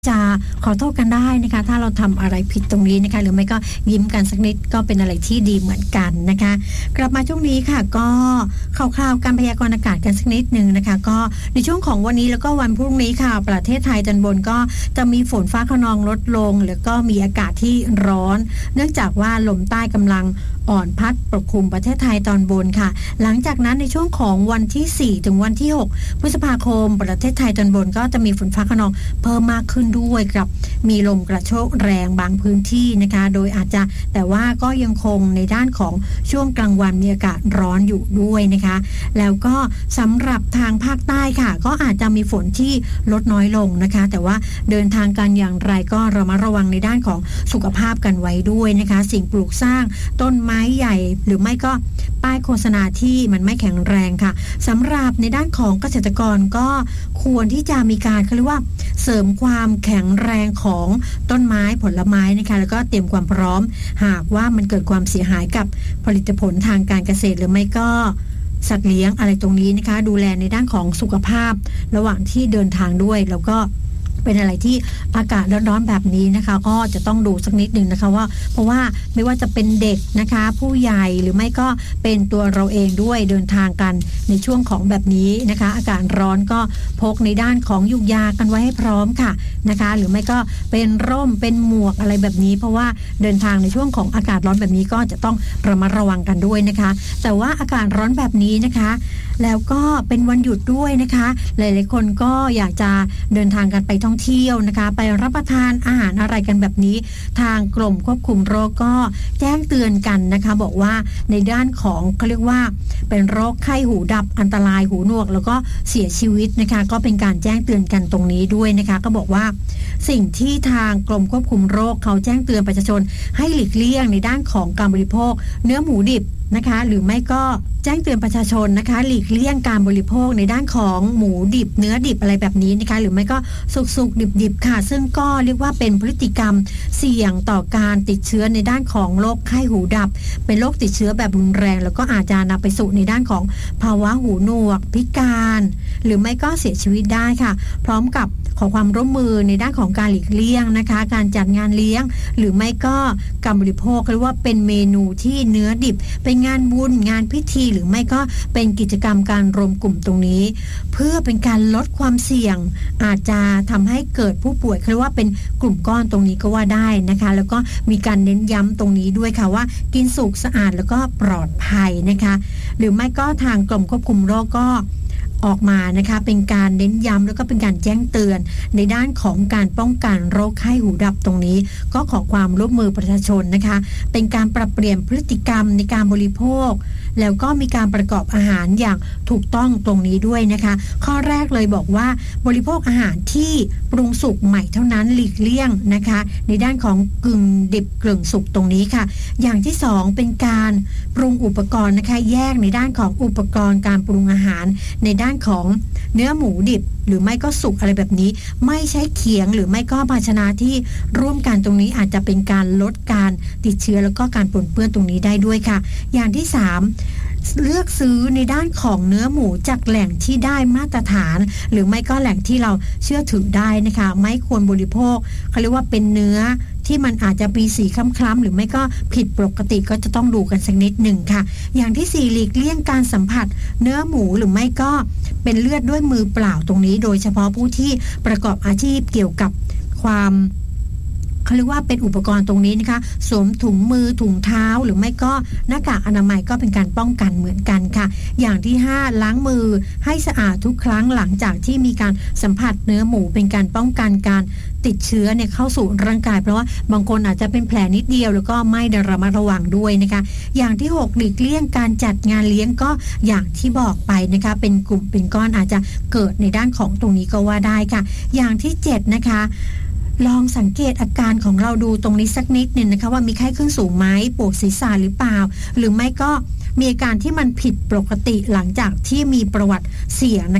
จะขอโทษกันได้นะคะถ้าเราทำอะไรผิดตรงนี้นะคะหรือไม่ก็ยิ้มกันสักนิดก็เป็นอะไรที่ดีเหมือนกันนะคะกลับมาช่วงนี้ค่ะก็คร่าวๆการพยากรณ์อากาศกันสักนิดนึงนะคะก็ในช่วงของวันนี้แล้วก็วันพรุ่งนี้ค่ะประเทศไทยตอนบนก็จะมีฝนฟ้าคะนองลดลงแล้วก็มีอากาศที่ร้อนเนื่องจากว่าลมใต้กำลังอ่อนพัดปกคลุมประเทศไทยตอนบนค่ะหลังจากนั้นในช่วงของวันที่4ถึงวันที่6พฤษภาคมประเทศไทยตอนบนก็จะมีฝนฟ้าคะนองเพิ่มมากขึ้นด้วยกับมีลมกระโชกแรงบางพื้นที่นะคะโดยอาจจะแต่ว่าก็ยังคงในด้านของช่วงกลางวันมีอากาศร้อนอยู่ด้วยนะคะแล้วก็สำหรับทางภาคใต้ค่ะก็อาจจะมีฝนที่ลดน้อยลงนะคะแต่ว่าเดินทางกันอย่างไรก็ระมัดระวังในด้านของสุขภาพกันไว้ด้วยนะคะสิ่งปลูกสร้างต้นไม้ใหญ่หรือไม่ก็ป้ายโฆษณาที่มันไม่แข็งแรงค่ะสำหรับในด้านของเกษตรกรก็ควรที่จะมีการเขาเรียกว่าเสริมความแข็งแรงของต้นไม้ผลไม้นะคะแล้วก็เตรียมความพร้อมหากว่ามันเกิดความเสียหายกับผลิตผลทางการเกษตรหรือไม่ก็สัตว์เลี้ยงอะไรตรงนี้นะคะดูแลในด้านของสุขภาพระหว่างที่เดินทางด้วยแล้วก็เป็นอะไรที่อากาศร้อนๆแบบนี้นะคะก็จะต้องดูสักนิดนึงนะคะว่าเพราะว่าไม่ว่าจะเป็นเด็กนะคะผู้ใหญ่หรือไม่ก็เป็นตัวเราเองด้วยเดินทางกันในช่วงของแบบนี้นะคะอากาศร้อนก็พกในด้านของยุกยากันไว้ให้พร้อมค่ะนะคะหรือไม่ก็เป็นร่มเป็นหมวกอะไรแบบนี้เพราะว่าเดินทางในช่วงของอากาศร้อนแบบนี้ก็จะต้องระมัดระวังกันด้วยนะคะแต่ว่าอากาศร้อนแบบนี้นะคะแล้วก็เป็นวันหยุดด้วยนะคะหลายๆคนก็อยากจะเดินทางกันไปท่องเที่ยวนะคะไปรับประทานอาหารอะไรกันแบบนี้ทางกรมควบคุมโรคก็แจ้งเตือนกันนะคะบอกว่าในด้านของเขาเรียกว่าเป็นโรคไข้หูดับอันตรายหูหนวกแล้วก็เสียชีวิตนะคะก็เป็นการแจ้งเตือนกันตรงนี้ด้วยนะคะก็บอกว่าสิ่งที่ทางกรมควบคุมโรคเขาแจ้งเตือนประชาชนให้หลีกเลี่ยงในด้านของการบริโภคเนื้อหมูดิบนะคะหรือไม่ก็แจ้งเตือนประชาชนนะคะหลีกเลี่ยงการบริโภคในด้านของหมูดิบเนื้อดิบอะไรแบบนี้นะคะหรือไม่ก็สุกดิบค่ะซึ่งก็เรียกว่าเป็นพฤติกรรมเสี่ยงต่อการติดเชื้อในด้านของโรคไข้หูดับเป็นโรคติดเชื้อแบบรุนแรงแล้วก็อาจจะนำไปสู่ในด้านของภาวะหูหนวกพิการหรือไม่ก็เสียชีวิตได้ค่ะพร้อมกับขอความร่วมมือในด้านของการหลีกเลี่ยงนะคะการจัดงานเลี้ยงหรือไม่ก็การบริโภคเรียกว่าเป็นเมนูที่เนื้อดิบเป็นงานบุญงานพิธีหรือไม่ก็เป็นกิจกรรมการรวมกลุ่มตรงนี้เพื่อเป็นการลดความเสี่ยงอาจจะทำให้เกิดผู้ป่วยเรียกว่าเป็นกลุ่มก้อนตรงนี้ก็ว่าได้นะคะแล้วก็มีการเน้นย้ำตรงนี้ด้วยค่ะว่ากินสุกสะอาดแล้วก็ปลอดภัยนะคะหรือไม่ก็ทางกรมควบคุมโรคก็ออกมานะคะเป็นการเน้นย้ำแล้วก็เป็นการแจ้งเตือนในด้านของการป้องกันโรคไข้หูดับตรงนี้ก็ขอความร่วมมือประชาชนนะคะเป็นการปรับเปลี่ยนพฤติกรรมในการบริโภคแล้วก็มีการประกอบอาหารอย่างถูกต้องตรงนี้ด้วยนะคะข้อแรกเลยบอกว่าบริโภคอาหารที่ปรุงสุกใหม่เท่านั้นหลีกเลี่ยงนะคะในด้านของกึ่งดิบกึ่งสุกตรงนี้ค่ะอย่างที่สองเป็นการปรุงอุปกรณ์นะคะแยกในด้านของอุปกรณ์การปรุงอาหารในด้านของเนื้อหมูดิบหรือไม่ก็สุกอะไรแบบนี้ไม่ใช้เขียงหรือไม่ก็ภาชนะที่ร่วมกันตรงนี้อาจจะเป็นการลดการติดเชื้อแล้วก็การปนเปื้อนตรงนี้ได้ด้วยค่ะอย่างที่3เลือกซื้อในด้านของเนื้อหมูจากแหล่งที่ได้มาตรฐานหรือไม่ก็แหล่งที่เราเชื่อถือได้นะคะไม่ควรบริโภคเขาเรียกว่าเป็นเนื้อที่มันอาจจะมีสีคล้ำๆหรือไม่ก็ผิดปกติก็จะต้องดูกันสักนิดหนึ่งค่ะอย่างที่4หลีกเลี่ยงการสัมผัสเนื้อหมูหรือไม่ก็เป็นเลือดด้วยมือเปล่าตรงนี้โดยเฉพาะผู้ที่ประกอบอาชีพเกี่ยวกับความเขาเรียกว่าเป็นอุปกรณ์ตรงนี้นะคะสวมถุงมือถุงเท้าหรือไม่ก็หน้ากากอนามัยก็เป็นการป้องกันเหมือนกันค่ะอย่างที่5ล้างมือให้สะอาดทุกครั้งหลังจากที่มีการสัมผัสเนื้อหมูเป็นการป้องกันการติดเชื้อเนี่ยเข้าสู่ร่างกายเพราะว่าบางคนอาจจะเป็นแผลนิดเดียวแล้วก็ไม่ได้ระมัดระวังด้วยนะคะอย่างที่6หลีกเลี่ยงการจัดงานเลี้ยงก็อย่างที่บอกไปนะคะเป็นกลุ่มเป็นก้อนอาจจะเกิดในด้านของตรงนี้ก็ว่าได้ค่ะอย่างที่7นะคะลองสังเกตอาการของเราดูตรงนี้สักนิดหนึ่งนะคะว่ามีไข้ขึ้นสูงไหมปวดศีรษะหรือเปล่าหรือไม่ก็มีอาการที่มันผิดปกติหลังจากที่มีประวัติเสี่ยงนะคะ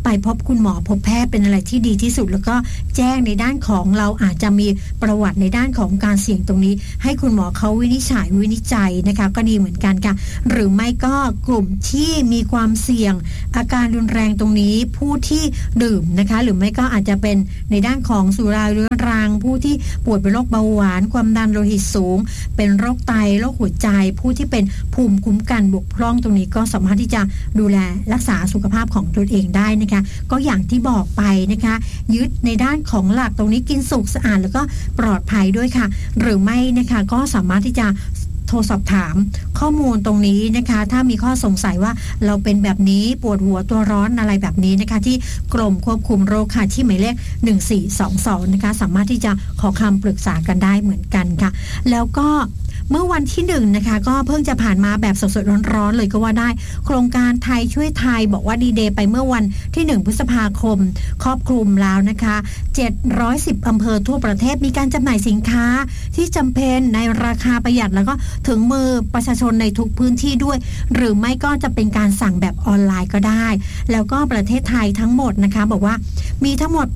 ไปพบคุณหมอพบแพทย์เป็นอะไรที่ดีที่สุดแล้วก็แจ้งในด้านของเราอาจจะมีประวัติในด้านของการเสี่ยงตรงนี้ให้คุณหมอเขาวินิจฉัยนะคะก็ดีเหมือนกันค่ะหรือไม่ก็กลุ่มที่มีความเสี่ยงอาการรุนแรงตรงนี้ผู้ที่ดื่มนะคะหรือไม่ก็อาจจะเป็นในด้านของสุราเรื้อรังผู้ที่ป่วยเป็นโรคเบาหวานความดันโลหิตสูงเป็นโรคไตโรคหัวใจผู้ที่เป็นภูมิคุ้มกันบกพร่องตรงนี้ก็สามารถที่จะดูแลรักษาสุขภาพของตนเองได้นะคะก็อย่างที่บอกไปนะคะยึดในด้านของหลักตรงนี้กินสุกสะอาดแล้วก็ปลอดภัยด้วยค่ะหรือไม่นะคะก็สามารถที่จะโทรสอบถามข้อมูลตรงนี้นะคะถ้ามีข้อสงสัยว่าเราเป็นแบบนี้ปวดหัวตัวร้อนอะไรแบบนี้นะคะที่กรมควบคุมโรคค่ะที่หมายเลข1422นะคะสามารถที่จะขอคำปรึกษากันได้เหมือนกันค่ะแล้วก็เมื่อวันที่1นะคะก็เพิ่งจะผ่านมาแบบสดๆร้อนๆเลยก็ว่าได้โครงการไทยช่วยไทยบอกว่าดีเดย์ไปเมื่อวันที่1พฤษภาคมครอบคลุมแล้วนะคะ710อำเภอทั่วประเทศมีการจำหน่ายสินค้าที่จำเป็นในราคาประหยัดแล้วก็ถึงมือประชาชนในทุกพื้นที่ด้วยหรือไม่ก็จะเป็นการสั่งแบบออนไลน์ก็ได้แล้วก็ประเทศไทยทั้งหมดนะคะบอกว่ามีทั้งหมด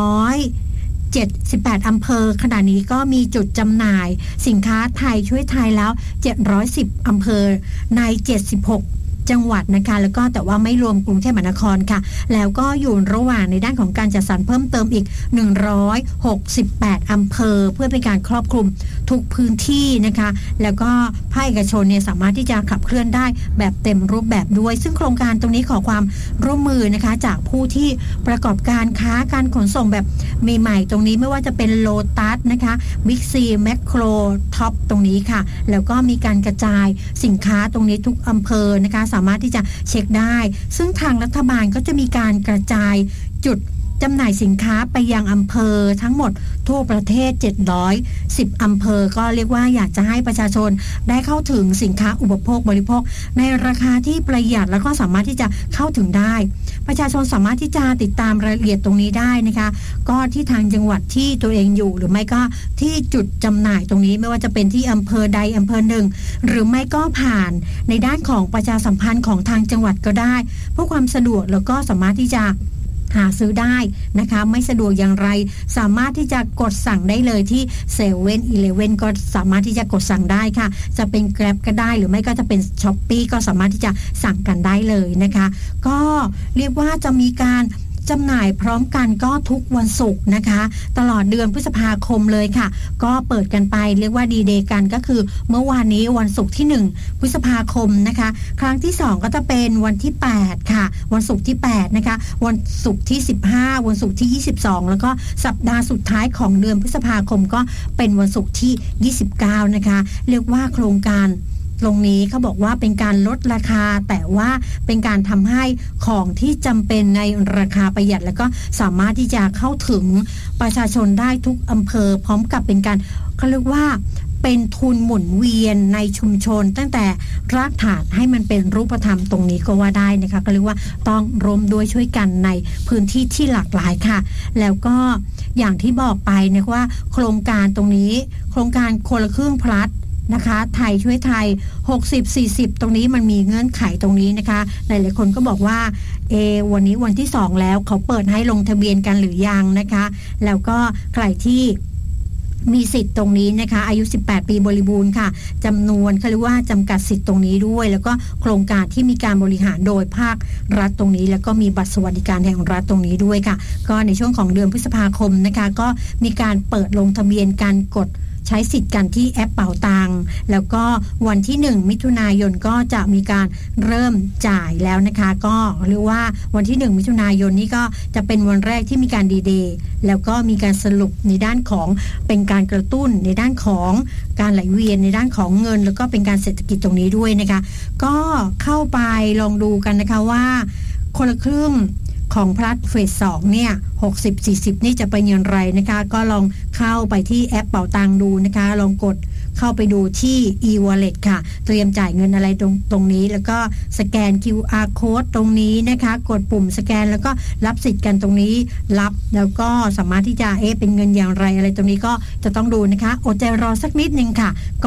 78อำเภอขณะนี้ก็มีจุดจำหน่ายสินค้าไทยช่วยไทยแล้ว710อำเภอใน76จังหวัดนะคะแล้วก็แต่ว่าไม่รวมกรุงเทพมหานครค่ะแล้วก็อยู่ระหว่างในด้านของการจัดสรรเพิ่มเติมอีก168อำเภอเพื่อเป็นการครอบคลุมทุกพื้นที่นะคะแล้วก็ภาคเอกชนเนี่ยสามารถที่จะขับเคลื่อนได้แบบเต็มรูปแบบด้วยซึ่งโครงการตรงนี้ขอความร่วมมือนะคะจากผู้ที่ประกอบการค้าการขนส่งแบบใหม่ๆตรงนี้ไม่ว่าจะเป็นโลตัสนะคะบิ๊กซีแมคโครท็อปตรงนี้ค่ะแล้วก็มีการกระจายสินค้าตรงนี้ทุกอำเภอนะคะสามารถที่จะเช็คได้ซึ่งทางรัฐบาลก็จะมีการกระจายจุดจำหน่ายสินค้าไปยังอำเภอทั้งหมดทั่วประเทศ710อำเภอก็เรียกว่าอยากจะให้ประชาชนได้เข้าถึงสินค้าอุปโภคบริโภคในราคาที่ประหยัดแล้วก็สามารถที่จะเข้าถึงได้ประชาชนสามารถที่จะติดตามรายละเอียดตรงนี้ได้นะคะก็ที่ทางจังหวัดที่ตัวเองอยู่หรือไม่ก็ที่จุดจำหน่ายตรงนี้ไม่ว่าจะเป็นที่อำเภอใดอำเภอหนึ่งหรือไม่ก็ผ่านในด้านของประชาสัมพันธ์ของทางจังหวัดก็ได้เพื่อความสะดวกแล้วก็สามารถที่จะหาซื้อได้นะคะไม่สะดวกอย่างไรสามารถที่จะกดสั่งได้เลยที่7-Eleven ก็สามารถที่จะกดสั่งได้ค่ะจะเป็น Grab ก็ได้หรือไม่ก็จะเป็น Shopee ก็สามารถที่จะสั่งกันได้เลยนะคะก็เรียกว่าจะมีการจำหน่ายพร้อมกันก็ทุกวันศุกร์นะคะตลอดเดือนพฤษภาคมเลยค่ะก็เปิดกันไปเรียกว่าดีเดย์กันก็คือเมื่อวานนี้วันศุกร์ที่1พฤษภาคมนะคะครั้งที่2ก็จะเป็นวันที่8ค่ะวันศุกร์ที่8นะคะวันศุกร์ที่15วันศุกร์ที่22แล้วก็สัปดาห์สุดท้ายของเดือนพฤษภาคมก็เป็นวันศุกร์ที่29นะคะเรียกว่าโครงการตรงนี้เขาบอกว่าเป็นการลดราคาแต่ว่าเป็นการทำให้ของที่จำเป็นในราคาประหยัดแล้วก็สามารถที่จะเข้าถึงประชาชนได้ทุกอำเภอพร้อมกับเป็นการเขาเรียกว่าเป็นทุนหมุนเวียนในชุมชนตั้งแต่รากฐานให้มันเป็นรูปธรรมตรงนี้ก็ว่าได้นะคะก็เรียกว่าต้องร่วมด้วยช่วยกันในพื้นที่ที่หลากหลายค่ะแล้วก็อย่างที่บอกไปนะว่าโครงการตรงนี้โครงการคนละครึ่งพลัสนะคะไทยช่วยไทย60-40ตรงนี้มันมีเงื่อนไขตรงนี้นะคะหลายๆคนก็บอกว่าวันนี้วันที่2แล้วเขาเปิดให้ลงทะเบียนกันหรือยังนะคะแล้วก็ใครที่มีสิทธิ์ตรงนี้นะคะอายุ18ปีบริบูรณ์ค่ะจำนวนเขาเรียกว่าจำกัดสิทธิ์ตรงนี้ด้วยแล้วก็โครงการที่มีการบริหารโดยภาครัฐตรงนี้แล้วก็มีบัตรสวัสดิการแห่งรัฐตรงนี้ด้วยค่ะก็ในช่วงของเดือนพฤษภาคมนะคะก็มีการเปิดลงทะเบียนการกดใช้สิทธิ์กันที่แอปเป๋าตังค์แล้วก็วันที่1มิถุนายนก็จะมีการเริ่มจ่ายแล้วนะคะก็เรียกว่าวันที่1มิถุนายนนี้ก็จะเป็นวันแรกที่มีการดีเดย์แล้วก็มีการสรุปในด้านของเป็นการกระตุ้นในด้านของการไหลเวียนในด้านของเงินแล้วก็เป็นการเศรษฐกิจตรงนี้ด้วยนะคะก็เข้าไปลองดูกันนะคะว่าคนละครึ่งของพลัสเฟส2เนี่ย60-40นี่จะเป็นอย่างไรนะคะก็ลองเข้าไปที่แอปเป๋าตังค์ดูนะคะลองกดเข้าไปดูที่ e-wallet ค่ะเตรียมจ่ายเงินอะไรตรงนี้แล้วก็สแกน QR code ตรงนี้นะคะกดปุ่มสแกนแล้วก็รับสิทธิ์กันตรงนี้รับแล้วก็สามารถที่จะเป็นเงินอย่างไรอะไรตรงนี้ก็จะต้องดูนะคะอดใจรอสักนิดนึงค่ะก็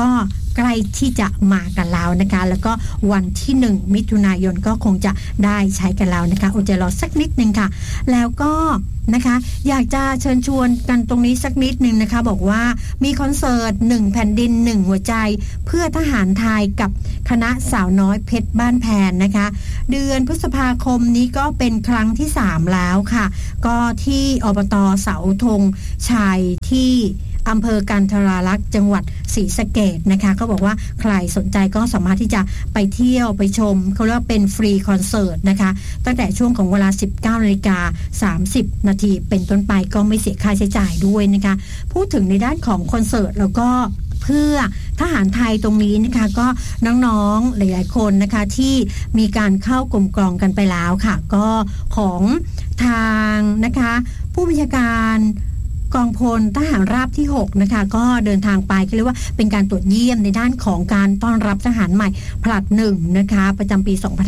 ใกล้ที่จะมากันแล้วนะคะแล้วก็วันที่1มิถุนายนก็คงจะได้ใช้กันแล้วนะคะอดใจรอสักนิดนึงค่ะแล้วก็นะคะอยากจะเชิญชวนกันตรงนี้สักนิดนึงนะคะบอกว่ามีคอนเสิร์ต1แผ่นดิน1หัวใจเพื่อทหารไทยกับคณะสาวน้อยเพชรบ้านแพนนะคะเดือนพฤษภาคมนี้ก็เป็นครั้งที่3แล้วค่ะก็ที่อบต.เสาธงชัยที่อำเภอกันทราลักษณ์จังหวัดศรีสะเกษนะคะก็บอกว่าใครสนใจก็สามารถที่จะไปเที่ยวไปชมเขาเรียกว่าเป็นฟรีคอนเสิร์ตนะคะตั้งแต่ช่วงของเวลา 19:30 น.เป็นต้นไปก็ไม่เสียค่าใช้จ่ายด้วยนะคะพูดถึงในด้านของคอนเสิร์ตแล้วก็เพื่อทหารไทยตรงนี้นะคะก็น้องๆหลายๆคนนะคะที่มีการเข้ากลมกลองกันไปแล้วค่ะก็ของทางนะคะผู้บัญชาการกองพลทหารราบที่6นะคะก็เดินทางไปก็เรียกว่าเป็นการตรวจเยี่ยมในด้านของการต้อนรับทหารใหม่ผลัด1นะคะประจำปี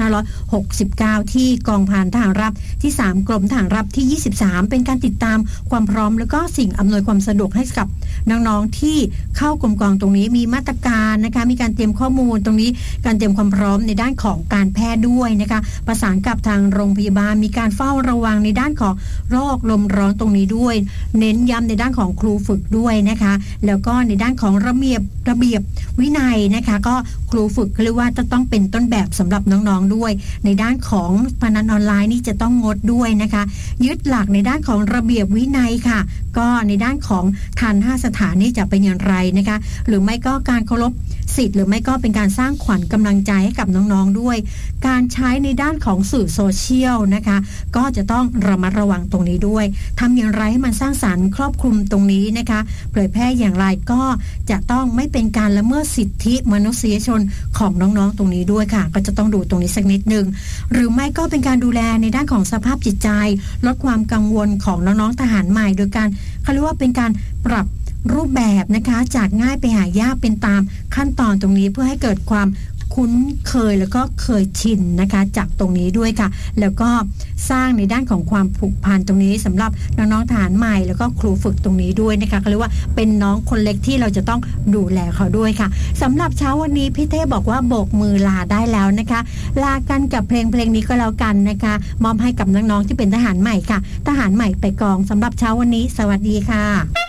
2569 ที่กองพันทหารราบที่3กรมทหารราบที่23เป็นการติดตามความพร้อมแล้วก็สิ่งอำนวยความสะดวกให้กับน้องๆที่เข้ากรมกองตรงนี้มีมาตรการนะคะมีการเตรียมข้อมูลตรงนี้การเตรียมความพร้อมในด้านของการแพทย์ด้วยนะคะประสานกับทางโรงพยาบาลมีการเฝ้าระวังในด้านของโรคลมร้อนตรงนี้ด้วยเน้นย้ำในด้านของครูฝึกด้วยนะคะแล้วก็ในด้านของระเบียบวินัยนะคะก็ครูฝึกเรียกว่าจะต้องเป็นต้นแบบสำหรับน้องๆด้วยในด้านของพนันออนไลน์นี่จะต้องงดด้วยนะคะยึดหลักในด้านของระเบียบวินัยค่ะก็ในด้านของทาน5สถานนี่จะเป็นอย่างไรนะคะหรือไม่ก็การเคารพสิทธิ์หรือไม่ก็เป็นการสร้างขวัญกำลังใจให้กับน้องๆด้วยการใช้ในด้านของสื่อโซเชียลนะคะก็จะต้องระมัดระวังตรงนี้ด้วยทำอย่างไรให้มันสร้างสรรค์ครอบคลุมตรงนี้นะคะเผยแพร่อย่างไรก็จะต้องไม่เป็นการละเมิดสิทธิมนุษยชนของน้องๆตรงนี้ด้วยค่ะก็จะต้องดูตรงนี้สักนิดนึงหรือไม่ก็เป็นการดูแลในด้านของสภาพจิตใจลดความกังวลของน้องๆทหารใหม่โดยการเขาเรียกว่าเป็นการปรับรูปแบบนะคะจากง่ายไปหายากเป็นตามขั้นตอนตรงนี้เพื่อให้เกิดความคุ้นเคยแล้วก็เคยชินนะคะจากตรงนี้ด้วยค่ะแล้วก็สร้างในด้านของความผูกพันตรงนี้สำหรับน้องๆทหารใหม่แล้วก็ครูฝึกตรงนี้ด้วยนะคะเขาเรียกว่าเป็นน้องคนเล็กที่เราจะต้องดูแลเขาด้วยค่ะสำหรับเช้าวันนี้พี่เต้บอกว่าโบกมือลาได้แล้วนะคะลากันกับเพลงนี้ก็แล้วกันนะคะมอบให้กับน้องๆที่เป็นทหารใหม่ค่ะทหารใหม่ไปกองสำหรับเช้าวันนี้สวัสดีค่ะ